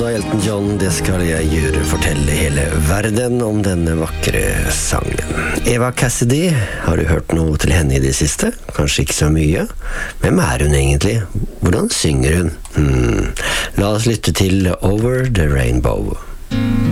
sa Elton John, det skal jeg gjøre, fortelle hele verden om denne vakre sangen. Eva Cassidy, har du hørt noe til henne i det siste? Kanskje ikke så mye? Hvem er hun egentlig? Hvordan synger hun? La oss lytte til Over the Rainbow.